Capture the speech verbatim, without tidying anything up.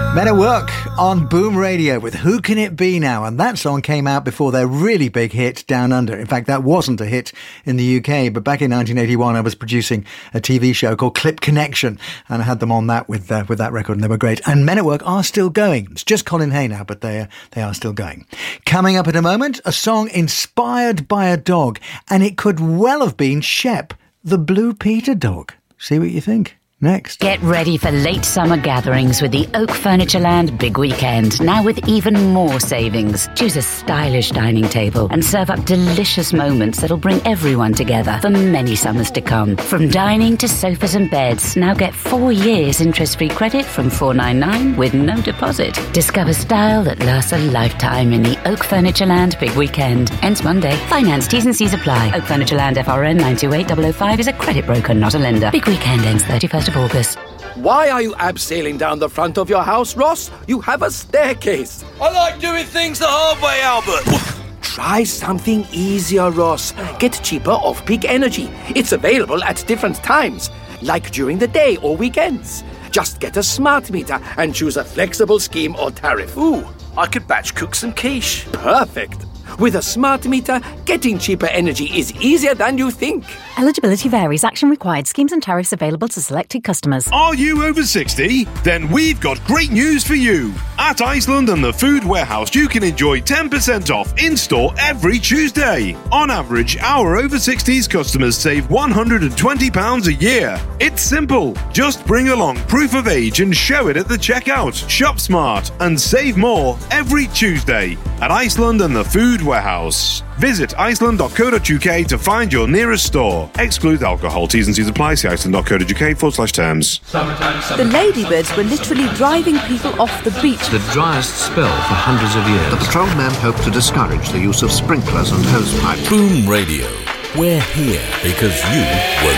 Men at Work on Boom Radio with Who Can It Be Now? And that song came out before their really big hit Down Under. In fact, that wasn't a hit in the U K, but back in nineteen eighty-one I was producing a T V show called Clip Connection, and I had them on that with uh, with that record, and they were great. And Men at Work are still going. It's just Colin Hay now, but they, uh, they are still going. Coming up in a moment, a song inspired by a dog, and it could well have been Shep, the Blue Peter dog. See what you think. Next. Get ready for late summer gatherings with the Oak Furnitureland Big Weekend, now with even more savings. Choose a stylish dining table and serve up delicious moments that'll bring everyone together for many summers to come. From dining to sofas and beds, now get four years interest-free credit from four ninety-nine with no deposit. Discover style that lasts a lifetime in the Oak Furnitureland Big Weekend. Ends Monday. Finance T's and C's apply. Oak Furnitureland F R N nine two eight zero zero five is a credit broker, not a lender. Big Weekend ends thirty-first of August. Why are you abseiling down the front of your house, Ross? You have a staircase. I like doing things the hard way, Albert. Try something easier, Ross. Get cheaper off-peak energy. It's available at different times, like during the day or weekends. Just get a smart meter and choose a flexible scheme or tariff. Ooh, I could batch cook some quiche. Perfect. With a smart meter, getting cheaper energy is easier than you think. Eligibility varies. Action required. Schemes and tariffs available to selected customers. Are you over sixty? Then we've got great news for you. At Iceland and the Food Warehouse, you can enjoy ten percent off in-store every Tuesday. On average, our over sixties customers save one hundred twenty pounds a year. It's simple. Just bring along proof of age and show it at the checkout. Shop smart and save more every Tuesday at Iceland and the Food Warehouse. Visit iceland dot co dot uk to find your nearest store. Exclude alcohol. T's and C's apply. See iceland dot co dot uk forward slash terms. The ladybirds were literally driving people off the beach. The driest spell for hundreds of years. The patrolmen hoped to discourage the use of sprinklers and hose pipes. Boom Radio. We're here because you were